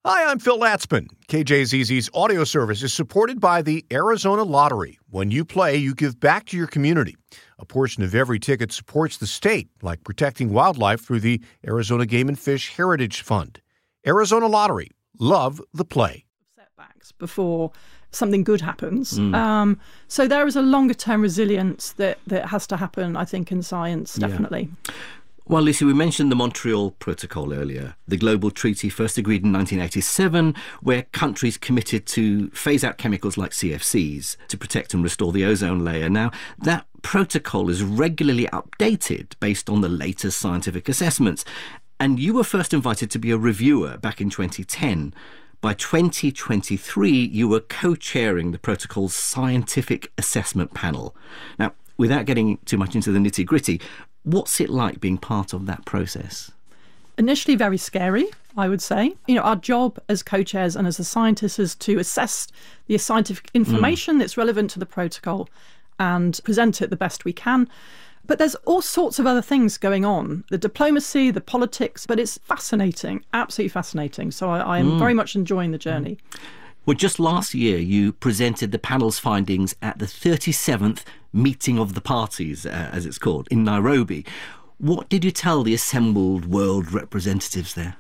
Hi, I'm Phil Latzman. KJZZ's audio service is supported by the Arizona Lottery. When you play, you give back to your community. A portion of every ticket supports the state, like protecting wildlife through the Arizona Game and Fish Heritage Fund. Arizona Lottery. Love the play. Setbacks before something good happens. So there is a longer-term resilience that has to happen, I think, in science, definitely. Yeah. Well, Lucy, we mentioned the Montreal Protocol earlier, the global treaty first agreed in 1987, where countries committed to phase out chemicals like CFCs to protect and restore the ozone layer. Now, that protocol is regularly updated based on the latest scientific assessments. And you were first invited to be a reviewer back in 2010. By 2023, you were co-chairing the protocol's scientific assessment panel. Now, without getting too much into the nitty-gritty, what's it like being part of that process? Initially very scary, I would say. You know, our job as co-chairs and as a scientist is to assess the scientific information that's relevant to the protocol and present it the best we can. But there's all sorts of other things going on, the diplomacy, the politics, but it's fascinating, absolutely fascinating. So I am very much enjoying the journey. Well, just last year, you presented the panel's findings at the 37th Meeting of the Parties, as it's called, in Nairobi. What did you tell the assembled world representatives there?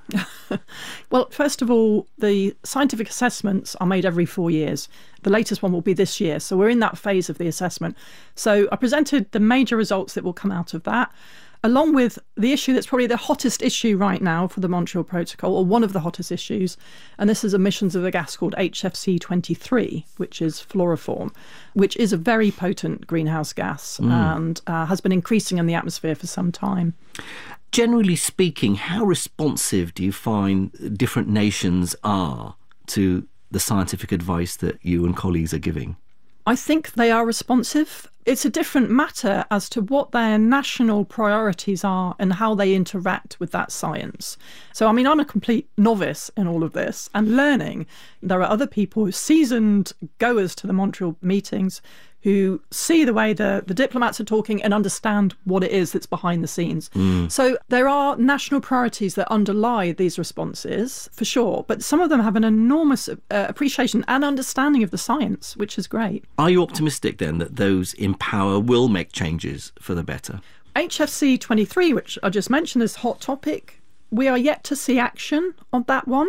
Well, first of all, the scientific assessments are made every 4 years. The latest one will be this year. So we're in that phase of the assessment. So I presented the major results that will come out of that, along with the issue that's probably the hottest issue right now for the Montreal Protocol, or one of the hottest issues, and this is emissions of a gas called HFC 23, which is fluoroform, which is a very potent greenhouse gas and has been increasing in the atmosphere for some time. Generally speaking, how responsive do you find different nations are to the scientific advice that you and colleagues are giving? I think they are responsive. It's a different matter as to what their national priorities are and how they interact with that science. So, I mean, I'm a complete novice in all of this and learning. There are other people, seasoned goers to the Montreal meetings, who see the way the diplomats are talking and understand what it is that's behind the scenes. So there are national priorities that underlie these responses, for sure, but some of them have an enormous appreciation and understanding of the science, which is great. Are you optimistic then that those in power will make changes for the better? HFC 23, which I just mentioned, is a hot topic. We are yet to see action on that one.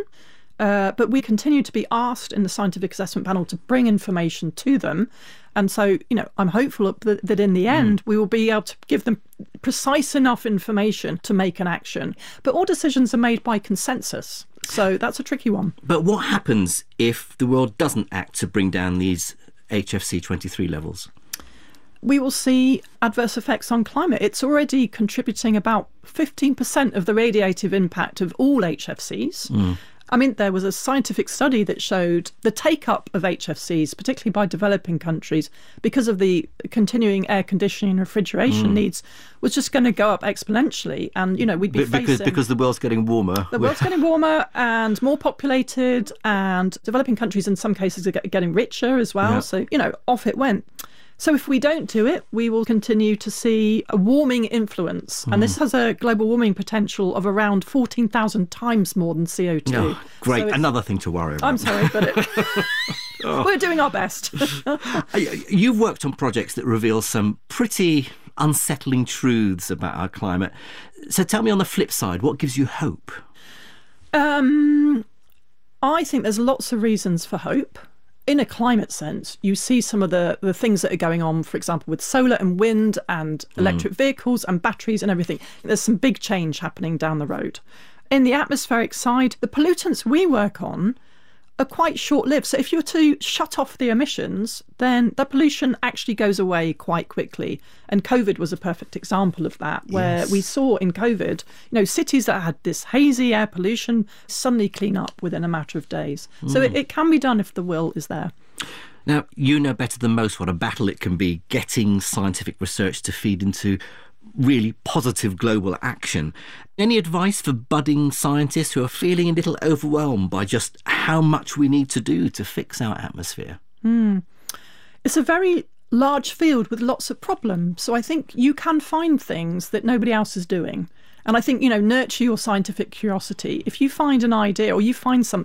But we continue to be asked in the scientific assessment panel to bring information to them. And so, you know, I'm hopeful that in the end, we will be able to give them precise enough information to make an action. But all decisions are made by consensus. So that's a tricky one. But what happens if the world doesn't act to bring down these HFC 23 levels? We will see adverse effects on climate. It's already contributing about 15% of the radiative impact of all HFCs. I mean, there was a scientific study that showed the take-up of HFCs, particularly by developing countries, because of the continuing air conditioning and refrigeration needs, was just going to go up exponentially. And, you know, we'd be facing... Because the world's getting warmer. The world's getting warmer and more populated, and developing countries in some cases are getting richer as well. Yeah. So, you know, off it went. So if we don't do it, we will continue to see a warming influence. And this has a global warming potential of around 14,000 times more than CO2. Oh, great. So another thing to worry about. I'm sorry, but we're doing our best. You've worked on projects that reveal some pretty unsettling truths about our climate. So tell me on the flip side, what gives you hope? I think there's lots of reasons for hope. In a climate sense, you see some of the things that are going on, for example, with solar and wind and electric vehicles and batteries and everything. There's some big change happening down the road. In the atmospheric side, the pollutants we work on are quite short-lived. So if you were to shut off the emissions, then the pollution actually goes away quite quickly. And COVID was a perfect example of that, where we saw in COVID, you know, cities that had this hazy air pollution suddenly clean up within a matter of days. So it can be done if the will is there. Now, you know better than most what a battle it can be getting scientific research to feed into really positive global action. Any advice for budding scientists who are feeling a little overwhelmed by just how much we need to do to fix our atmosphere? It's a very large field with lots of problems. So I think you can find things that nobody else is doing. And I think, you know, nurture your scientific curiosity. If you find an idea or you find something